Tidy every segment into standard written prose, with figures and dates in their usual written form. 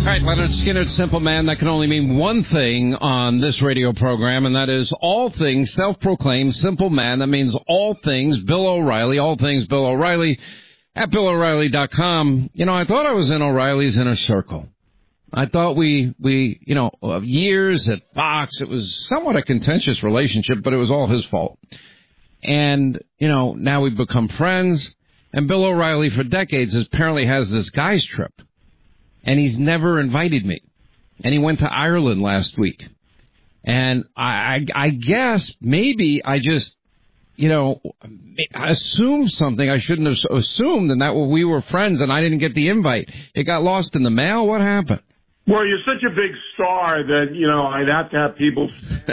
right, Leonard Skinner, Simple Man. That can only mean one thing on this radio program, and that is all things self-proclaimed Simple Man. That means all things Bill O'Reilly, all things Bill O'Reilly at BillO'Reilly.com. You know, I thought I was in O'Reilly's inner circle. I thought we years at Fox, it was somewhat a contentious relationship, but it was all his fault. And, you know, now we've become friends, and Bill O'Reilly for decades apparently has this guy's trip. And he's never invited me. And he went to Ireland last week. And I guess maybe I just, you know, assumed something I shouldn't have assumed, and that we were friends and I didn't get the invite. It got lost in the mail. What happened? Well, you're such a big star that, you know, I'd have to have people,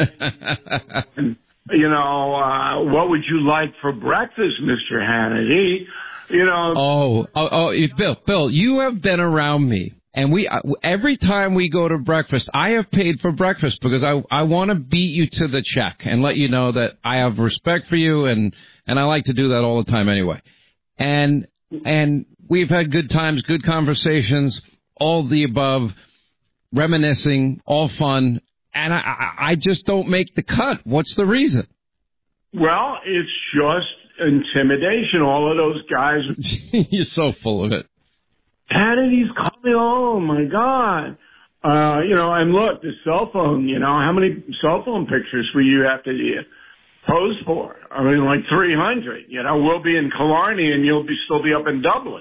and, you know, what would you like for breakfast, Mr. Hannity? You know. Bill, you have been around me. And every time we go to breakfast, I have paid for breakfast because I want to beat you to the check and let you know that I have respect for you, and I like to do that all the time anyway. And we've had good times, good conversations, all the above, reminiscing, all fun, and I just don't make the cut. What's the reason? Well, it's just intimidation. All of those guys. You're so full of it. Hannity's coming. Oh my God. You know, and look, the cell phone, you know, how many cell phone pictures will you have to pose for? I mean, like 300, you know, we'll be in Killarney and you'll still be up in Dublin,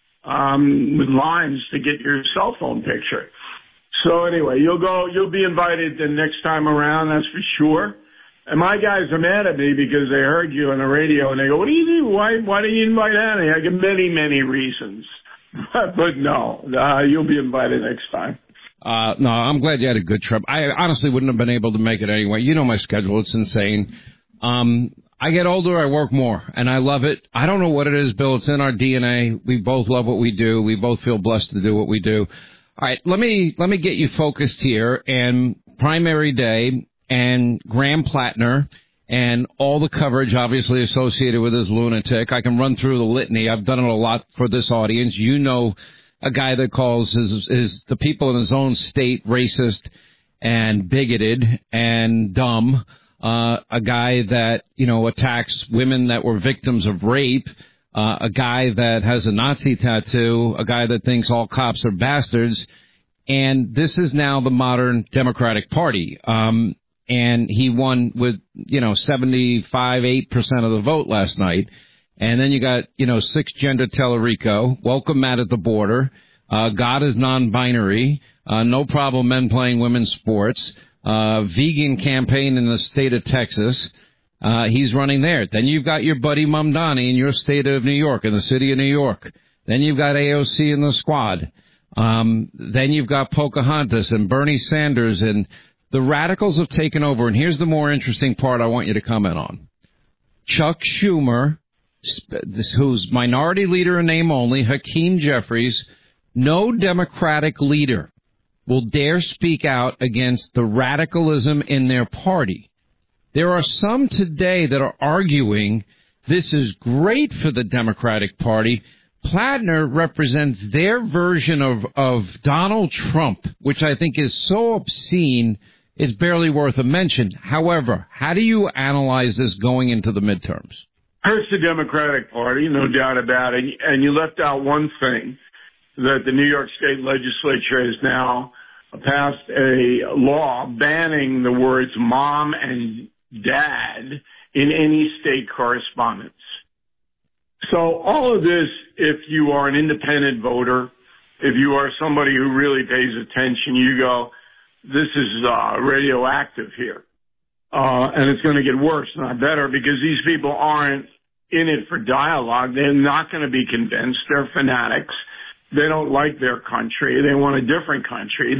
with lines to get your cell phone picture. So anyway, you'll be invited the next time around, that's for sure. And my guys are mad at me because they heard you on the radio and they go, what do you do? Why didn't you invite Annie? I give many, many reasons. But no, you'll be invited next time. No, I'm glad you had a good trip. I honestly wouldn't have been able to make it anyway. You know my schedule. It's insane. I get older, I work more, and I love it. I don't know what it is, Bill. It's in our DNA. We both love what we do. We both feel blessed to do what we do. All right, let me get you focused here. And primary day and Graham Plattner and all the coverage obviously associated with his lunatic. I can run through the litany. I've done it a lot for this audience. You know, a guy that calls the people in his own state racist and bigoted and dumb. A guy that, you know, attacks women that were victims of rape. A guy that has a Nazi tattoo. A guy that thinks all cops are bastards. And this is now the modern Democratic Party. And he won with, 8% of the vote last night. And then you got, 6-gender Tellerico, welcome Matt at the border, God is non-binary, no problem men playing women's sports, vegan campaign in the state of Texas. He's running there. Then you've got your buddy Mamdani in your state of New York, in the city of New York. Then you've got AOC in the squad. Then you've got Pocahontas and Bernie Sanders, and the radicals have taken over, and here's the more interesting part I want you to comment on. Chuck Schumer, who's minority leader in name only, Hakeem Jeffries, no Democratic leader will dare speak out against the radicalism in their party. There are some today that are arguing this is great for the Democratic Party. Plattner represents their version of Donald Trump, which I think is so obscene it's barely worth a mention. However, how do you analyze this going into the midterms? Hurts the Democratic Party, no doubt about it. And you left out one thing, that the New York State Legislature has now passed a law banning the words mom and dad in any state correspondence. So all of this, if you are an independent voter, if you are somebody who really pays attention, you go, this is radioactive here. And it's going to get worse, not better, because these people aren't in it for dialogue. They're not going to be convinced. They're fanatics. They don't like their country. They want a different country.